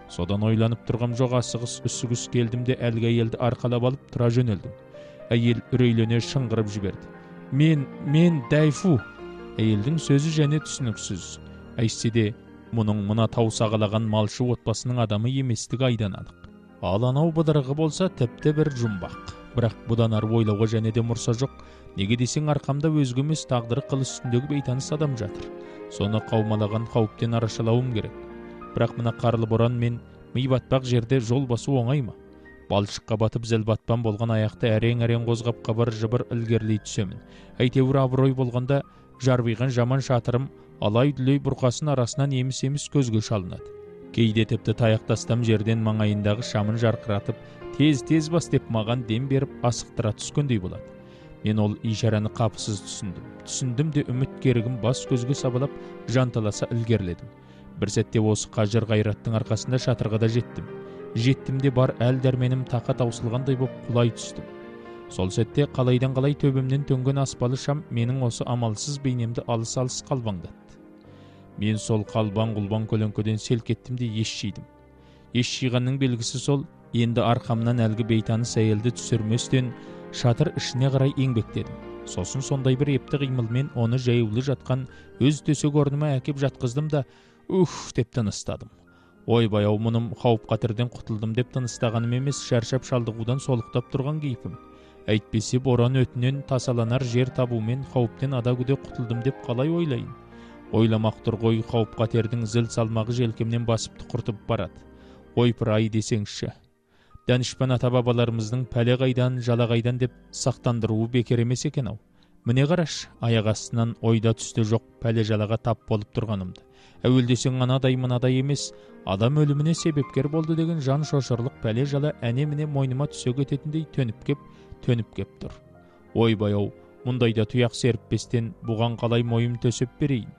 Содан ойланып тұрғам жоқ, асығыс үсігіс келдім де әлгі әйелді арқалап алып тұра жөнелдім. Әйел үрейлене шыңғырып жіберді. Мен дәйфу. Әйелдің сөзі және түсініксіз. Әйтсе де, мұның мына тау сағалаған малшы отбасының адамы еместігі айдан анық. Ал анау быдырығы болса тіпті бір жұмбақ. Бірақ бұдан ары ойлауға және де мұрса жоқ. Неге десең, арқамда өзге емес тағдыры қыл үстіндегі бейтаныс адам жатыр. Соны қаумалаған қауіптен арашалауым керек. Бірақ мына қарлы боран мен ми батпақ жерде жол басу оңай ма? Балшыққа батып зіл батпан болған аяқты әрең-әрең қозғап қабыр-жыбыр ілгерлей түсемін. Әйтеуір абырой болғанда жарбиған жаман шатырым алай-дүлей бұрқасын арасынан еміс-еміс көзге шалынады. Кейде тіпті таяқтастам жерден маңайындағы шамын жарқыратып, тез бас деп маған дем беріп асықтыра түскендей болады. Мен ол ишараны қапысыз түсіндім де үміт керігім бас көзге сабалап жанталаса ілгерледім. Бір сәтте осы қажыр ғайраттың арқасында шатырға да жеттім де бар әл дәрменім тақа таусылғандай боп құлай түстім. Сол сәтте қалайдан қалай төбемнен төнген аспалы шам менің осы амалсыз бейнемді алыс-алыс қалбаңдатты. Мен сол қалбаң-құлбаң көлеңкеден селк еттім де ес жидым. Ес жиғанның белгісі сол, енді арқамнан әлгі бейтаныс әйелді түсірместен шатыр ішіне қарай еңбектедім. Сосын сондай бір епті қимылмен оны жаюлы жатқан өз төсек орныма әкеп жатқыздым да деп тыныстадым. Ойбай-ау, мұным қауіп-қатерден құтылдым деп тыныстағаным емес, шаршап шалдығудан солықтап тұрған кейпім. Әйтпесе боран өтінен тасаланар жер табумен қауіптен ада-күде құтылдым деп қалай ойлайын? Ойламақ тұр ғой, қауіп-қатердің зіл салмағы желкемнен басып тұқыртып барады. Ойпыр-ай десеңші. Данышпан ата-бабаларымыздың пәле қайдан, жала қайдан деп сақтандыруы бекер емес екен-ау. Міне қараш, аяқ астынан ойда түсті жоқ пәле жалаға тап болып тұрғанымды. Әуелдесең анадай мынадай емес, адам өліміне себепкер болды деген жан шошырлық пәле жала әне-міне мойныма түсе кететіндей төніп кеп тұр. Ойбай-ау, мұндайда тұяқ серіппестен бұған қалай мойым төсеп берейін?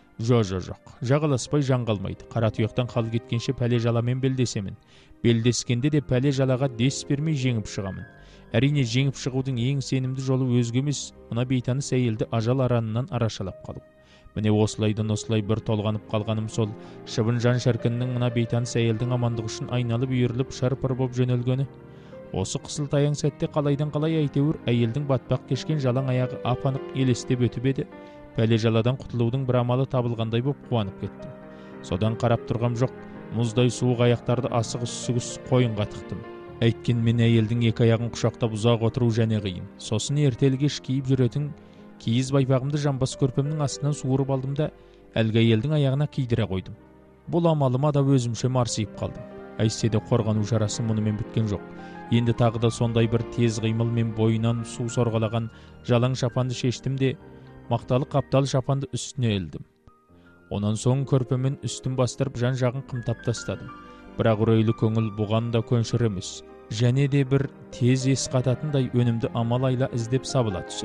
Жоқ, жағаласпай жан қалмайды. Қара тұяқтан қал кеткенше пәле жаламен белдесемін. Белдескенде де пәле жалаға дес бермей жеңіп шығамын. Әрине, жеңіп шығудың ең сенімді жолы өзге емес, мына бейтаныс әйелді ажал аранынан арашалап қалу. Міне осылайдан бір толғанып қалғаным сол, шыбын жан шіркіннің мына бейтаныс әйелдің амандығы үшін айналып үйіріліп шарпыр боп жөнелгені. Осы қысылтаяң сәтте қалайдан қалай әйтеуір әйелдің батпақ кешкен жалаң аяғы ап-анық елестеп өтіп еді. Пәле жаладан құтылудың бір амалы табылғандай боп қуанып кеттім. Содан қарап тұрғам жоқ, мұздай суық аяқтарды асығыс-үсігіс қойынға тықтым. Әйткенмен әйелдің екі аяғын құшақтап ұзақ отыру және қиын. Сосын ертелі-кеш киіп жүретін киіз байпағымды жамбас көрпемнің астынан суырып алдым да әлгі әйелдің аяғына кидіре қойдым. Бұл амалыма да өзімше марсиып қалдым. Әйтсе де қорғану шарасы мұнымен біткен жоқ. Енді тағы да сондай бір тез қимылмен бойынан су сорғалаған жалаң шапанды шештім де мақталы қаптал шапанды үстіне ілдім. Онан соң көрпемен үстін бастырып жан-жағын қымтап тастадым. Бірақ үрейлі көңіл бұған да көншір емес. Және де бір тез ес қататындай өнімді амал-айла іздеп сабыла түсем.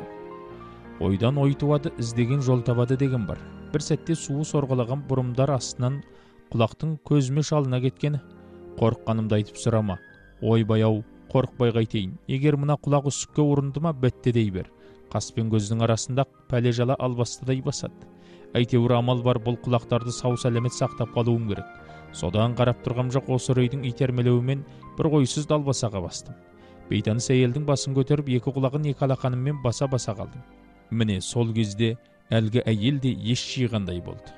Ойдан ой туады, іздеген жол табады деген бар. Бір сәтте суы сорғалаған бұрымдар астынан құлақтың көзіме шалына кеткені. Қорыққанымды айтып сұрама. Ойбай-ау, қорықпай қайтейін. Егер мына құлақ үсікке ұрынды ма, бітті дей бер. Қас пен көздің арасында пәле жала албастыдай басады. Әйтеуір амал бар, бұл құлақтарды сау сәлемет сақтап қалуым керек. Содан қарап тұрғам жоқ, осы үрейдің итермелеуімен бір қойсыз далбасаға бастым. Бейтаныс әйелдің басын көтеріп, екі құлағын екі алақаныммен баса қалдым. Міне сол кезде әлгі әйел де ес жиғандай болды.